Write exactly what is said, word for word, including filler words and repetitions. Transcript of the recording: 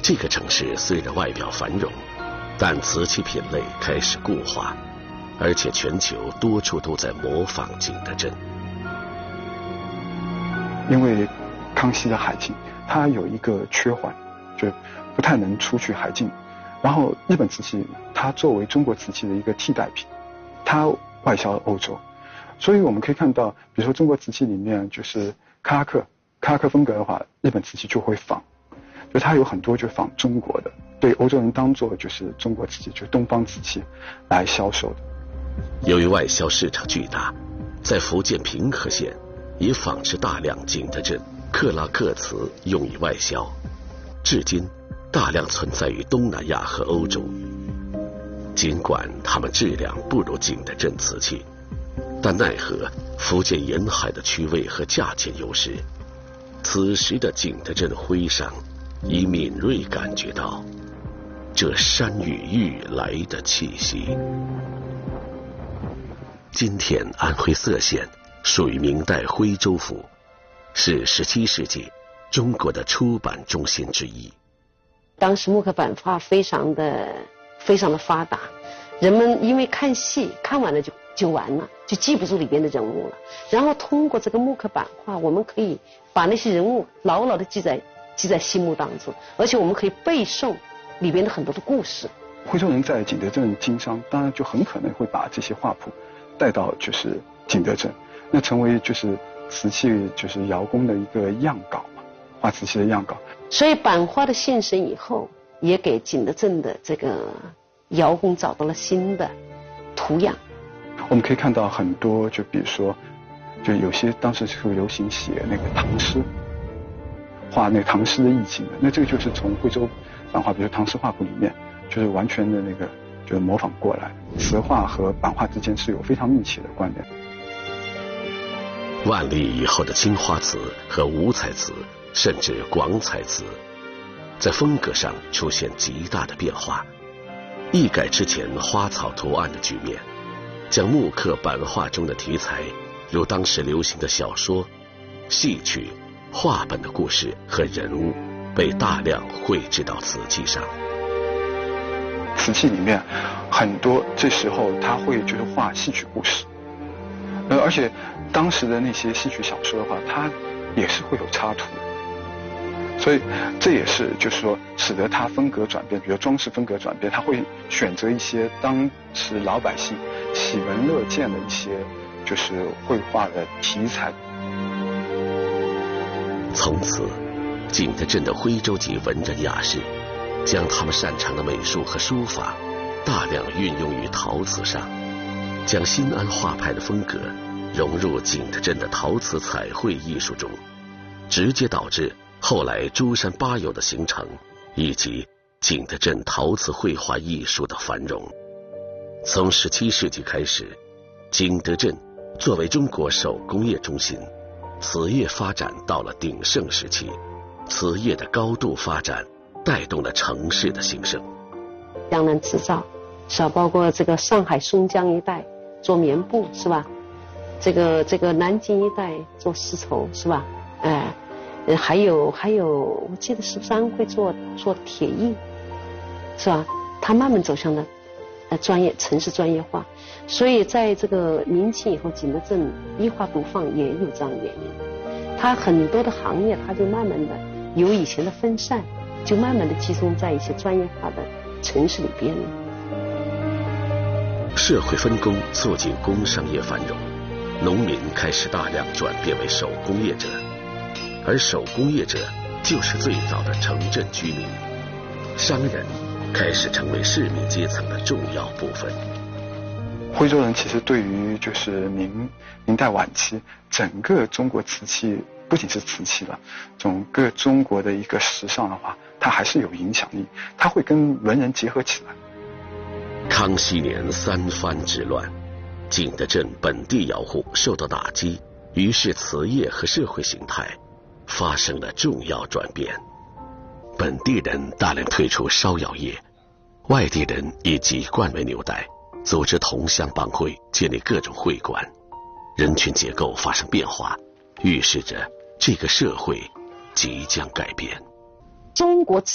这个城市虽然外表繁荣，但瓷器品类开始固化，而且全球多处都在模仿景德镇。 因为康熙的海禁，它有一个缺环，就不太能出去海禁。然后日本瓷器它作为中国瓷器的一个替代品，它外销欧洲，所以我们可以看到，比如说中国瓷器里面就是克拉克，克拉克风格的话，日本瓷器就会仿，就它有很多就仿中国的，对欧洲人当做就是中国瓷器，就是东方瓷器来销售的。 由于外销市场巨大，在福建平和县也仿制大量景德镇克拉克瓷用以外销，至今大量存在于东南亚和欧洲。尽管它们质量不如景德镇瓷器，但奈何福建沿海的区位和价钱优势，此时的景德镇徽商已敏锐感觉到这山雨欲来的气息。今天安徽歙县属于明代徽州府，是十七世纪中国的出版中心之一。 当时木刻版画非常的非常的发达，人们因为看戏看完了就就完了，就记不住里边的人物了。然后通过这个木刻版画，我们可以把那些人物牢牢的记在记在心目当中，而且我们可以背诵里边的很多的故事。 徽州人在景德镇经商，当然就很可能会把这些画谱带到就是景德镇，那成为就是瓷器就是窑工的一个样稿嘛，画瓷器的样稿。 所以版画的现身以后，也给景德镇的这个窑工找到了新的图样。 我们可以看到很多，就比如说，就有些当时是流行写那个唐诗，画那个唐诗的意境的，那这个就是从徽州版画，比如唐诗画谱里面，就是完全的那个就是模仿过来。瓷画和版画之间是有非常密切的关联。 万历以后的青花瓷和五彩瓷，甚至广彩瓷，在风格上出现极大的变化，一改之前花草图案的局面，将木刻版画中的题材，如当时流行的小说、戏曲、话本的故事和人物，被大量绘制到瓷器上。 瓷器里面很多这时候他会就是画戏曲故事，呃，而且当时的那些戏曲小说的话，它也是会有插图，所以这也是就是说使得它风格转变，比如装饰风格转变，他会选择一些当时老百姓喜闻乐见的一些就是绘画的题材。 从此，景德镇的徽州籍文人雅士将他们擅长的美术和书法大量运用于陶瓷上，将新安画派的风格融入景德镇的陶瓷彩绘艺术中，直接导致后来珠山八友的形成，以及景德镇陶瓷绘画艺术的繁荣。从十七世纪开始，景德镇作为中国手工业中心，瓷业发展到了鼎盛时期，瓷业的高度发展带动了城市的兴盛。 江南织造是吧，包括这个上海松江一带做棉布是吧，这个这个南京一带做丝绸是吧，哎，呃还有还有我记得是不是安徽做做铁艺是吧，它慢慢走向了呃专业城市专业化。所以在这个明清以后，景德镇一花独放也有这样的原因，它很多的行业它就慢慢的由以前的分散，就慢慢的集中在一些专业化的城市里边了。 社会分工促进工商业繁荣，农民开始大量转变为手工业者，而手工业者就是最早的城镇居民，商人开始成为市民阶层的重要部分。 徽州人其实对于就是明明代晚期整个中国瓷器，不仅是瓷器了，整个中国的一个时尚的话，它还是有影响力，它会跟文人结合起来。 康熙年三藩之乱，景德镇本地窑户受到打击，于是瓷业和社会形态发生了重要转变。本地人大量退出烧窑业，外地人以籍贯为纽带，组织同乡帮会，建立各种会馆，人群结构发生变化，预示着这个社会即将改变。 中国